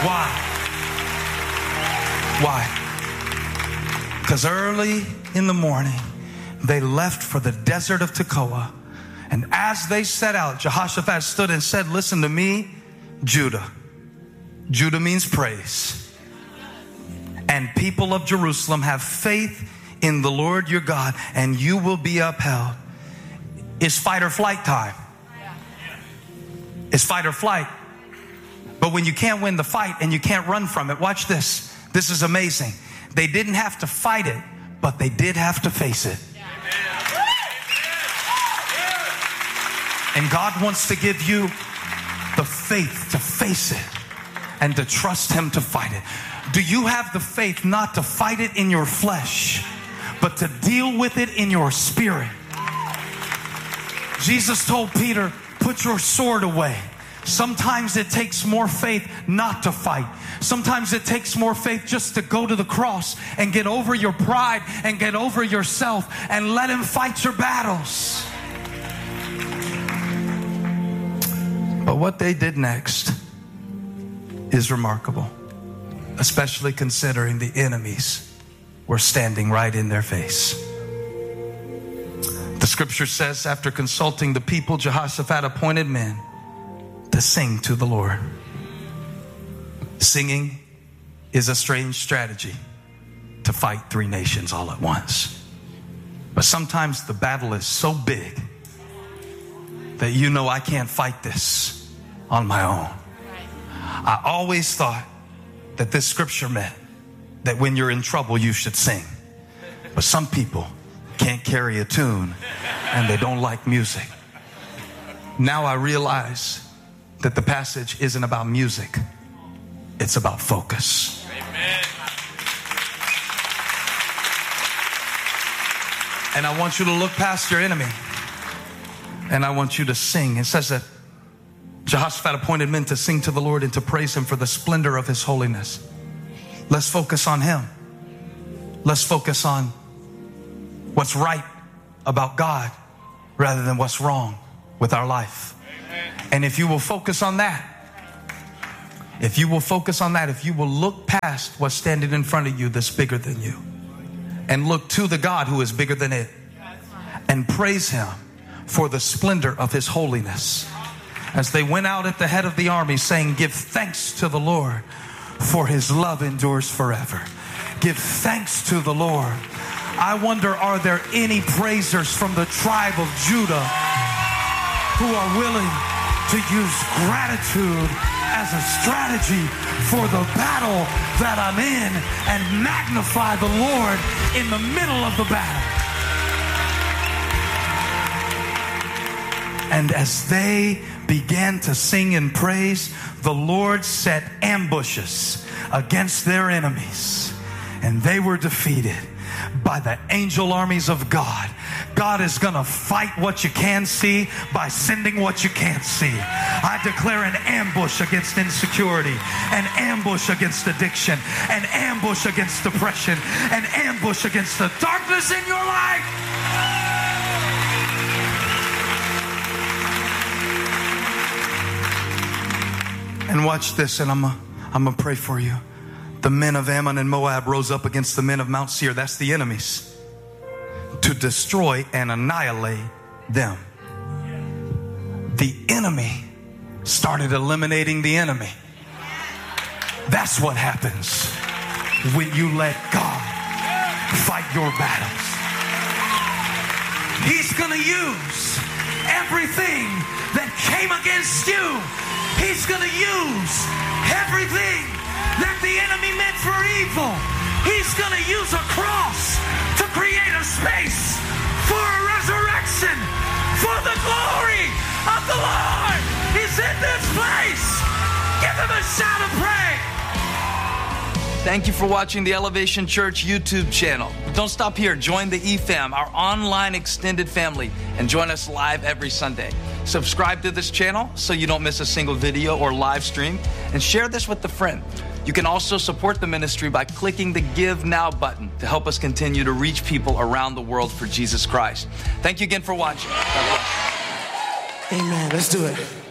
Why? Why? Because early in the morning, they left for the desert of Tekoa. And as they set out, Jehoshaphat stood and said, listen to me, Judah. Judah means praise. And people of Jerusalem, have faith in the Lord your God, and you will be upheld. It's fight or flight time. It's fight or flight. But when you can't win the fight and you can't run from it, watch this. This is amazing. They didn't have to fight it, but they did have to face it. And God wants to give you the faith to face it and to trust Him to fight it. Do you have the faith not to fight it in your flesh, but to deal with it in your spirit? Jesus told Peter, put your sword away. Sometimes it takes more faith not to fight. Sometimes it takes more faith just to go to the cross and get over your pride and get over yourself and let Him fight your battles. But what they did next is remarkable, especially considering the enemies were standing right in their face. The scripture says, after consulting the people, Jehoshaphat appointed men to sing to the Lord. Singing is a strange strategy to fight three nations all at once. But sometimes the battle is so big that you know, I can't fight this on my own. I always thought that this scripture meant that when you're in trouble, you should sing. But some people can't carry a tune and they don't like music. Now I realize that the passage isn't about music. It's about focus. Amen. And I want you to look past your enemy. And I want you to sing. It says that Jehoshaphat appointed men to sing to the Lord and to praise Him for the splendor of His holiness. Let's focus on Him. Let's focus on what's right about God rather than what's wrong with our life. Amen. And if you will focus on that, if you will look past what's standing in front of you that's bigger than you and look to the God who is bigger than it and praise Him for the splendor of His holiness. As they went out at the head of the army saying, give thanks to the Lord, for His love endures forever. Give thanks to the Lord. I wonder, are there any praisers from the tribe of Judah who are willing to use gratitude as a strategy for the battle that I'm in and magnify the Lord in the middle of the battle? And as they began to sing and praise, the Lord set ambushes against their enemies, and they were defeated by the angel armies of God. God is going to fight what you can see by sending what you can't see. I declare an ambush against insecurity, an ambush against addiction, an ambush against depression, an ambush against the darkness in your life. And watch this, and I'm going to pray for you. The men of Ammon and Moab rose up against the men of Mount Seir, that's the enemies, to destroy and annihilate them. The enemy started eliminating the enemy. That's what happens when you let God fight your battles. He's going to use everything that came against you. He's going to use everything that the enemy meant for evil. He's going to use a cross to create a space for a resurrection, for the glory of the Lord. He's in this place. Give Him a shout of praise. Thank you for watching the Elevation Church YouTube channel. But don't stop here. Join the eFam, our online extended family, and join us live every Sunday. Subscribe to this channel so you don't miss a single video or live stream, and share this with a friend. You can also support the ministry by clicking the Give Now button to help us continue to reach people around the world for Jesus Christ. Thank you again for watching. God bless. Amen. Let's do it.